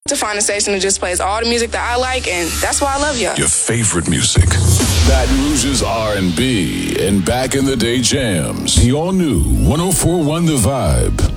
to find a station that just plays all the music that I like, and that's why I love y'all. Your favorite music. Baton Rouge's R&B and back in the day jams. The all new 104.1 The Vibe.